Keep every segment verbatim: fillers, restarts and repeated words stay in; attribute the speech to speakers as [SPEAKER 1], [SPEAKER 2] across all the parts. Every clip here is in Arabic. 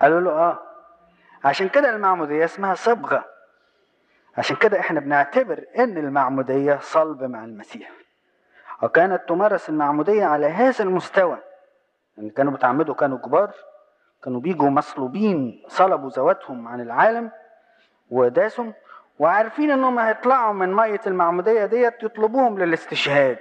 [SPEAKER 1] قالوا له اه. عشان كده المعمودية اسمها صبغة. عشان كده احنا بنعتبر ان المعمودية صلب مع المسيح. وكانت تمارس المعمودية على هذا المستوى، يعني كانوا بتعمدوا، كانوا كبار، كانوا بيجوا مصلوبين، صلبوا ذواتهم عن العالم وداسهم، وعارفين انهم هيطلعوا من مية المعمودية ديت يطلبوهم للاستشهاد.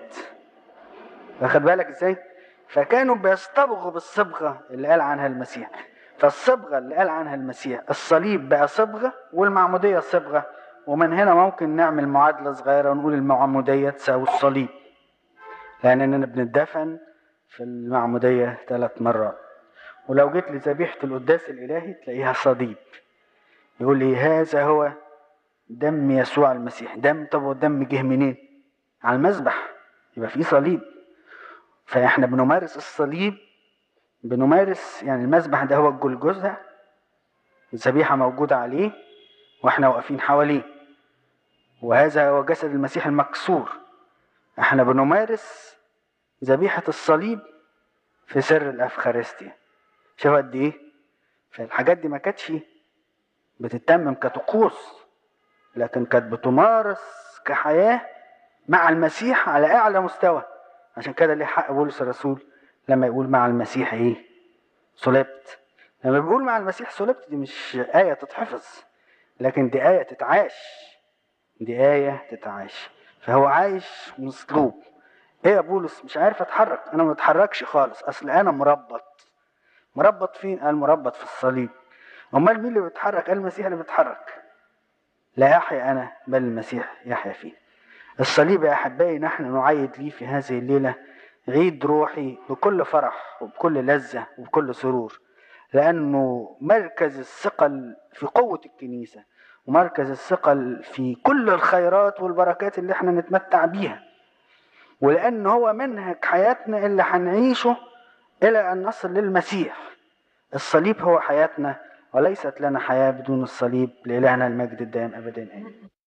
[SPEAKER 1] واخد بالك ازاي؟ فكانوا بيصطبغوا بالصبغة اللي قال عنها المسيح. فالصبغة اللي قال عنها المسيح، الصليب بقى صبغة والمعمودية صبغة. ومن هنا ممكن نعمل معادلة صغيرة ونقول المعمودية تساوي الصليب، لأننا بندفن في المعمودية ثلاث مرات. ولو جيت لذبيحة القداس الإلهي تلاقيها صليب. يقول لي هذا هو دم يسوع المسيح. دم، طب والدم جه منين؟ على المذبح، يبقى فيه صليب. فإحنا بنمارس الصليب، بنمارس يعني المذبح ده هو الجلجثة، الذبيحة موجودة عليه وإحنا واقفين حواليه، وهذا هو جسد المسيح المكسور. إحنا بنمارس ذبيحة الصليب في سر الأفخارستيا. شوف قد إيه؟ فالحاجات دي ما كانتش بتتمم كطقوس، لكن كانت بتمارس كحياة مع المسيح على أعلى مستوى. عشان كده ليه حق بولس الرسول لما يقول مع المسيح إيه؟ صلبت. لما بيقول مع المسيح صلبت دي مش آية تتحفظ، لكن دي آية تتعاش. دي آية تتعاش. فهو عايش مصلوب. إيه يا بولس مش عارف أتحرك؟ أنا ما بتحركش خالص، أصل أنا مربط. مربط فين؟ قال مربط في الصليب. أمال مين اللي بيتحرك؟ قال المسيح اللي بيتحرك. لا أحيا أنا بل المسيح يحيا فيه. الصليب يا أحبائي نحن نعيد ليه في هذه الليلة عيد روحي بكل فرح وبكل لذة وبكل سرور، لأنه مركز الثقل في قوة الكنيسة، ومركز الثقل في كل الخيرات والبركات اللي احنا نتمتع بيها، ولأن هو منهج حياتنا اللي هنعيشه إلى أن نصل للمسيح. الصليب هو حياتنا، وليست لنا حياة بدون الصليب. لإلهنا المجد الدائم أبدا آمين.